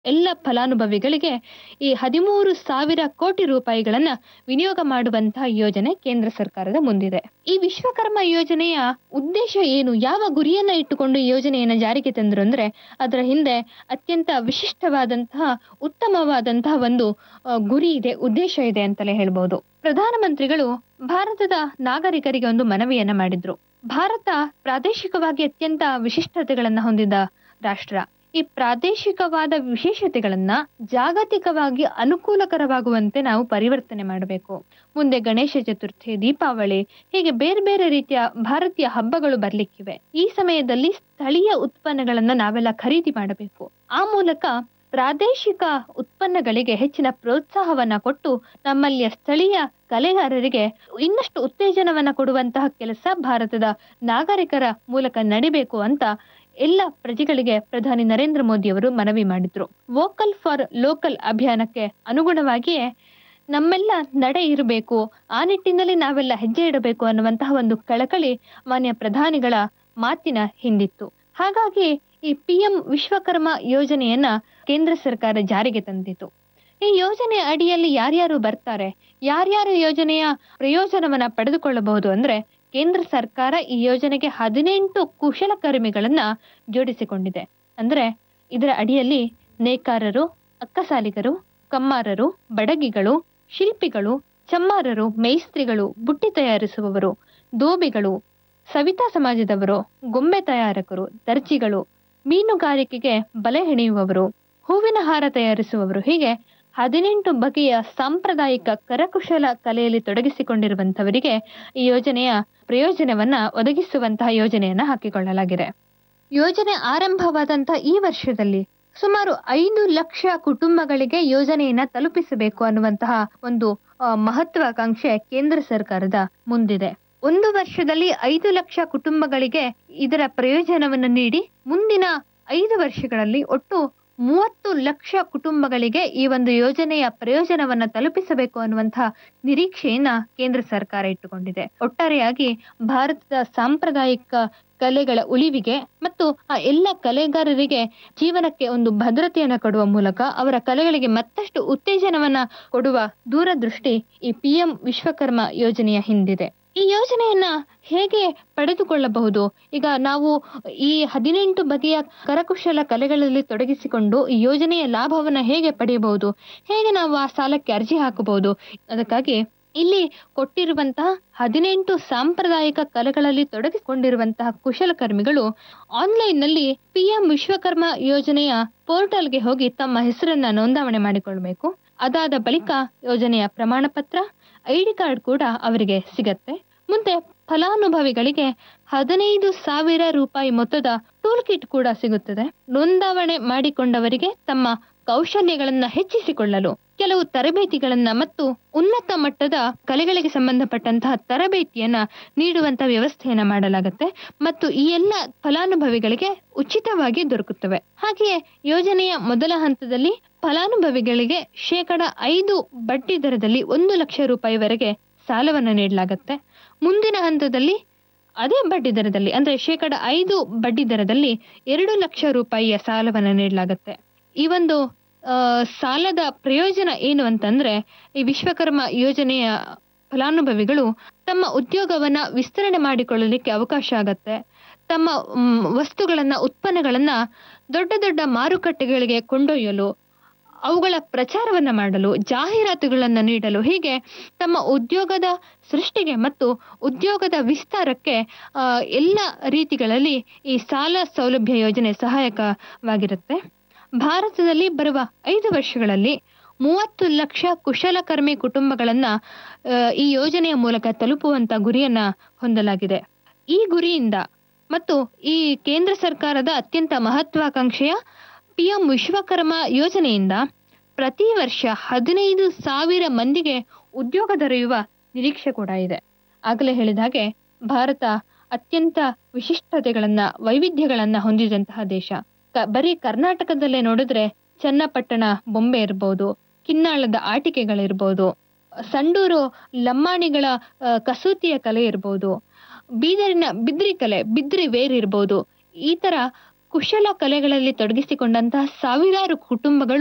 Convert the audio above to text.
ಎಲ್ಲ ಫಲಾನುಭವಿಗಳಿಗೆ ಈ 13,000 ಕೋಟಿ ರೂಪಾಯಿಗಳನ್ನ ವಿನಿಯೋಗ ಮಾಡುವಂತಹ ಯೋಜನೆ ಕೇಂದ್ರ ಸರ್ಕಾರದ ಮುಂದಿದೆ. ಈ ವಿಶ್ವಕರ್ಮ ಯೋಜನೆಯ ಉದ್ದೇಶ ಏನು, ಯಾವ ಗುರಿಯನ್ನ ಇಟ್ಟುಕೊಂಡು ಈ ಯೋಜನೆಯನ್ನ ಜಾರಿಗೆ ತಂದ್ರು ಅಂದ್ರೆ ಅದರ ಹಿಂದೆ ಅತ್ಯಂತ ವಿಶಿಷ್ಟವಾದಂತಹ ಉತ್ತಮವಾದಂತಹ ಒಂದು ಗುರಿ ಇದೆ, ಉದ್ದೇಶ ಇದೆ ಅಂತಲೇ ಹೇಳ್ಬಹುದು. ಪ್ರಧಾನಮಂತ್ರಿಗಳು ಭಾರತದ ನಾಗರಿಕರಿಗೆ ಒಂದು ಮನವಿಯನ್ನ ಮಾಡಿದ್ರು. ಭಾರತ ಪ್ರಾದೇಶಿಕವಾಗಿ ಅತ್ಯಂತ ವಿಶಿಷ್ಟತೆಗಳನ್ನ ಹೊಂದಿದ ರಾಷ್ಟ್ರ. ಈ ಪ್ರಾದೇಶಿಕವಾದ ವಿಶೇಷತೆಗಳನ್ನ ಜಾಗತಿಕವಾಗಿ ಅನುಕೂಲಕರವಾಗುವಂತೆ ನಾವು ಪರಿವರ್ತನೆ ಮಾಡಬೇಕು. ಮುಂದೆ ಗಣೇಶ ಚತುರ್ಥಿ, ದೀಪಾವಳಿ, ಹೀಗೆ ಬೇರೆ ಬೇರೆ ರೀತಿಯ ಭಾರತೀಯ ಹಬ್ಬಗಳು ಬರ್ಲಿಕ್ಕಿವೆ. ಈ ಸಮಯದಲ್ಲಿ ಸ್ಥಳೀಯ ಉತ್ಪನ್ನಗಳನ್ನ ನಾವೆಲ್ಲ ಖರೀದಿ ಮಾಡಬೇಕು. ಆ ಮೂಲಕ ಪ್ರಾದೇಶಿಕ ಉತ್ಪನ್ನಗಳಿಗೆ ಹೆಚ್ಚಿನ ಪ್ರೋತ್ಸಾಹವನ್ನ ಕೊಟ್ಟು ನಮ್ಮಲ್ಲಿಯ ಸ್ಥಳೀಯ ಕಲೆಗಾರರಿಗೆ ಇನ್ನಷ್ಟು ಉತ್ತೇಜನವನ್ನ ಕೊಡುವಂತಹ ಕೆಲಸ ಭಾರತದ ನಾಗರಿಕರ ಮೂಲಕ ನಡಿಬೇಕು ಅಂತ ಎಲ್ಲ ಪ್ರಜೆಗಳಿಗೆ ಪ್ರಧಾನಿ ನರೇಂದ್ರ ಮೋದಿ ಅವರು ಮನವಿ ಮಾಡಿದ್ರು. ವೋಕಲ್ ಫಾರ್ ಲೋಕಲ್ ಅಭಿಯಾನಕ್ಕೆ ಅನುಗುಣವಾಗಿಯೇ ನಮ್ಮೆಲ್ಲ ನಡೆ ಇರಬೇಕು, ಆ ನಿಟ್ಟಿನಲ್ಲಿ ನಾವೆಲ್ಲ ಹೆಜ್ಜೆ ಇಡಬೇಕು ಅನ್ನುವಂತಹ ಒಂದು ಕಳಕಳಿ ಮಾನ್ಯ ಪ್ರಧಾನಿಗಳ ಮಾತಿನ ಹಿಂದಿತ್ತು. ಹಾಗಾಗಿ ಈ PM ವಿಶ್ವಕರ್ಮ ಯೋಜನೆಯನ್ನ ಕೇಂದ್ರ ಸರ್ಕಾರ ಜಾರಿಗೆ ತಂದಿತು. ಈ ಯೋಜನೆ ಅಡಿಯಲ್ಲಿ ಯಾರ್ಯಾರು ಬರ್ತಾರೆ, ಯಾರ್ಯಾರು ಯೋಜನೆಯ ಪ್ರಯೋಜನವನ್ನ ಪಡೆದುಕೊಳ್ಳಬಹುದು ಅಂದ್ರೆ ಕೇಂದ್ರ ಸರ್ಕಾರ ಈ ಯೋಜನೆಗೆ 18 ಕುಶಲಕರ್ಮಿಗಳನ್ನ ಜೋಡಿಸಿಕೊಂಡಿದೆ. ಅಂದ್ರೆ ಇದರ ಅಡಿಯಲ್ಲಿ ನೇಕಾರರು, ಅಕ್ಕಸಾಲಿಗರು, ಕಮ್ಮಾರರು, ಬಡಗಿಗಳು, ಶಿಲ್ಪಿಗಳು, ಚಮ್ಮಾರರು, ಮೇಸ್ತ್ರಿಗಳು, ಬುಟ್ಟಿ ತಯಾರಿಸುವವರು, ದೋಬಿಗಳು, ಸವಿತಾ ಸಮಾಜದವರು, ಗೊಂಬೆ ತಯಾರಕರು, ದರ್ಜಿಗಳು, ಮೀನುಗಾರಿಕೆಗೆ ಬಲೆ ಹೆಣೆಯುವವರು, ಹೂವಿನ ಹಾರ ತಯಾರಿಸುವವರು, ಹೀಗೆ 18 ಬಗೆಯ ಸಾಂಪ್ರದಾಯಿಕ ಕರಕುಶಲ ಕಲೆಯಲ್ಲಿ ತೊಡಗಿಸಿಕೊಂಡಿರುವಂತವರಿಗೆ ಈ ಯೋಜನೆಯ ಪ್ರಯೋಜನವನ್ನ ಒದಗಿಸುವಂತಹ ಯೋಜನೆಯನ್ನ ಹಾಕಿಕೊಳ್ಳಲಾಗಿದೆ. ಯೋಜನೆ ಆರಂಭವಾದಂತಹ ಈ ವರ್ಷದಲ್ಲಿ ಸುಮಾರು 5 ಲಕ್ಷ ಕುಟುಂಬಗಳಿಗೆ ಯೋಜನೆಯನ್ನ ತಲುಪಿಸಬೇಕು ಅನ್ನುವಂತಹ ಒಂದು ಮಹತ್ವಾಕಾಂಕ್ಷೆ ಕೇಂದ್ರ ಸರ್ಕಾರದ ಮುಂದಿದೆ. 1 ವರ್ಷದಲ್ಲಿ 5 ಲಕ್ಷ ಕುಟುಂಬಗಳಿಗೆ ಇದರ ಪ್ರಯೋಜನವನ್ನು ನೀಡಿ ಮುಂದಿನ 5 ವರ್ಷಗಳಲ್ಲಿ ಒಟ್ಟು 30 ಲಕ್ಷ ಕುಟುಂಬಗಳಿಗೆ ಈ ಒಂದು ಯೋಜನೆಯ ಪ್ರಯೋಜನವನ್ನ ತಲುಪಿಸಬೇಕು ಅನ್ನುವಂತಹ ನಿರೀಕ್ಷೆಯನ್ನ ಕೇಂದ್ರ ಸರ್ಕಾರ ಇಟ್ಟುಕೊಂಡಿದೆ. ಒಟ್ಟಾರೆಯಾಗಿ ಭಾರತದ ಸಾಂಪ್ರದಾಯಿಕ ಕಲೆಗಳ ಉಳಿವಿಗೆ ಮತ್ತು ಆ ಎಲ್ಲ ಕಲೆಗಾರರಿಗೆ ಜೀವನಕ್ಕೆ ಒಂದು ಭದ್ರತೆಯನ್ನ ಕೊಡುವ ಮೂಲಕ ಅವರ ಕಲೆಗಳಿಗೆ ಮತ್ತಷ್ಟು ಉತ್ತೇಜನವನ್ನ ಕೊಡುವ ದೂರದೃಷ್ಟಿ ಈ PM ವಿಶ್ವಕರ್ಮ ಯೋಜನೆಯ ಹಿಂದಿದೆ. ಈ ಯೋಜನೆಯನ್ನ ಹೇಗೆ ಪಡೆದುಕೊಳ್ಳಬಹುದು? ಈಗ ನಾವು ಈ 18 ಬಗೆಯ ಕರಕುಶಲ ಕಲೆಗಳಲ್ಲಿ ತೊಡಗಿಸಿಕೊಂಡು ಈ ಯೋಜನೆಯ ಲಾಭವನ್ನ ಹೇಗೆ ಪಡೆಯಬಹುದು, ಹೇಗೆ ನಾವು ಆ ಸಾಲಕ್ಕೆ ಅರ್ಜಿ ಹಾಕಬಹುದು? ಅದಕ್ಕಾಗಿ ಇಲ್ಲಿ ಕೊಟ್ಟಿರುವಂತಹ 18 ಸಾಂಪ್ರದಾಯಿಕ ಕಲೆಗಳಲ್ಲಿ ತೊಡಗಿಸಿಕೊಂಡಿರುವಂತಹ ಕುಶಲಕರ್ಮಿಗಳು ಆನ್ಲೈನ್ ನಲ್ಲಿ PM ವಿಶ್ವಕರ್ಮ ಯೋಜನೆಯ ಪೋರ್ಟಲ್ಗೆ ಹೋಗಿ ತಮ್ಮ ಹೆಸರನ್ನ ನೋಂದಾವಣೆ ಮಾಡಿಕೊಳ್ಬೇಕು. ಅದಾದ ಬಳಿಕ ಯೋಜನೆಯ ಪ್ರಮಾಣ ಪತ್ರ, ID ಕಾರ್ಡ್ ಕೂಡ ಅವರಿಗೆ ಸಿಗತ್ತೆ. ಮುಂದೆ ಫಲಾನುಭವಿಗಳಿಗೆ 15,000 ರೂಪಾಯಿ ಮೊತ್ತದ ಟೂಲ್ ಕಿಟ್ ಕೂಡ ಸಿಗುತ್ತದೆ. ನೋಂದಾವಣೆ ಮಾಡಿಕೊಂಡವರಿಗೆ ತಮ್ಮ ಕೌಶಲ್ಯಗಳನ್ನ ಹೆಚ್ಚಿಸಿಕೊಳ್ಳಲು ಕೆಲವು ತರಬೇತಿಗಳನ್ನ ಮತ್ತು ಉನ್ನತ ಮಟ್ಟದ ಕಲೆಗಳಿಗೆ ಸಂಬಂಧಪಟ್ಟಂತಹ ತರಬೇತಿಯನ್ನ ನೀಡುವಂತ ವ್ಯವಸ್ಥೆಯನ್ನ ಮಾಡಲಾಗುತ್ತೆ ಮತ್ತು ಈ ಎಲ್ಲ ಫಲಾನುಭವಿಗಳಿಗೆ ಉಚಿತವಾಗಿ ದೊರಕುತ್ತವೆ. ಹಾಗೆಯೇ ಯೋಜನೆಯ ಮೊದಲ ಹಂತದಲ್ಲಿ ಫಲಾನುಭವಿಗಳಿಗೆ 5% ಬಡ್ಡಿ ದರದಲ್ಲಿ 1 ಲಕ್ಷ ರೂಪಾಯಿವರೆಗೆ ಸಾಲವನ್ನು ನೀಡಲಾಗುತ್ತೆ. ಮುಂದಿನ ಹಂತದಲ್ಲಿ ಅದೇ ಬಡ್ಡಿ ದರದಲ್ಲಿ ಅಂದ್ರೆ 5% ಬಡ್ಡಿ ದರದಲ್ಲಿ 2 ಲಕ್ಷ ರೂಪಾಯಿಯ ಸಾಲವನ್ನು ನೀಡಲಾಗುತ್ತೆ. ಈ ಒಂದು ಸಾಲದ ಪ್ರಯೋಜನ ಏನು ಅಂತಂದ್ರೆ ಈ ವಿಶ್ವಕರ್ಮ ಯೋಜನೆಯ ಫಲಾನುಭವಿಗಳು ತಮ್ಮ ಉದ್ಯೋಗವನ್ನ ವಿಸ್ತರಣೆ ಮಾಡಿಕೊಳ್ಳಲಿಕ್ಕೆ ಅವಕಾಶ ಆಗತ್ತೆ. ತಮ್ಮ ವಸ್ತುಗಳನ್ನ, ಉತ್ಪನ್ನಗಳನ್ನ ದೊಡ್ಡ ದೊಡ್ಡ ಮಾರುಕಟ್ಟೆಗಳಿಗೆ ಕೊಂಡೊಯ್ಯಲು, ಅವುಗಳ ಪ್ರಚಾರವನ್ನ ಮಾಡಲು, ಜಾಹೀರಾತುಗಳನ್ನ ನೀಡಲು, ಹೀಗೆ ತಮ್ಮ ಉದ್ಯೋಗದ ಸೃಷ್ಟಿಗೆ ಮತ್ತು ಉದ್ಯೋಗದ ವಿಸ್ತಾರಕ್ಕೆ ಎಲ್ಲ ರೀತಿಗಳಲ್ಲಿ ಈ ಸಾಲ ಸೌಲಭ್ಯ ಯೋಜನೆ ಸಹಾಯಕವಾಗಿರುತ್ತೆ. ಭಾರತದಲ್ಲಿ ಬರುವ 5 ವರ್ಷಗಳಲ್ಲಿ 30 ಲಕ್ಷ ಕುಶಲಕರ್ಮಿ ಕುಟುಂಬಗಳನ್ನ ಈ ಯೋಜನೆಯ ಮೂಲಕ ತಲುಪುವಂತ ಗುರಿಯನ್ನ ಹೊಂದಲಾಗಿದೆ. ಈ ಗುರಿಯಿಂದ ಮತ್ತು ಈ ಕೇಂದ್ರ ಸರ್ಕಾರದ ಅತ್ಯಂತ ಮಹತ್ವಾಕಾಂಕ್ಷೆಯ PM ವಿಶ್ವಕರ್ಮ ಯೋಜನೆಯಿಂದ ಪ್ರತಿ ವರ್ಷ 15,000 ಮಂದಿಗೆ ಉದ್ಯೋಗ ದೊರೆಯುವ ನಿರೀಕ್ಷೆ ಕೂಡ ಇದೆ. ಆಗಲೇ ಹೇಳಿದ ಹಾಗೆ ಭಾರತ ಅತ್ಯಂತ ವಿಶಿಷ್ಟತೆಗಳನ್ನ, ವೈವಿಧ್ಯಗಳನ್ನ ಹೊಂದಿದಂತಹ ದೇಶ. ಬರೀ ಕರ್ನಾಟಕದಲ್ಲೇ ನೋಡಿದ್ರೆ ಚನ್ನಪಟ್ಟಣ ಬೊಂಬೆ ಇರ್ಬೋದು, ಕಿನ್ನಾಳದ ಆಟಿಕೆಗಳಿರ್ಬೋದು, ಸಂಡೂರು ಲಮ್ಮಾಣಿಗಳ ಕಸೂತಿಯ ಕಲೆ ಇರ್ಬೋದು, ಬೀದರಿನ ಬಿದ್ರಿ ಕಲೆ, ಬಿದ್ರಿ ವೇರ್ ಇರ್ಬೋದು. ಈ ತರ ಕುಶಲ ಕಲೆಗಳಲ್ಲಿ ತೊಡಗಿಸಿಕೊಂಡಂತಹ ಸಾವಿರಾರು ಕುಟುಂಬಗಳು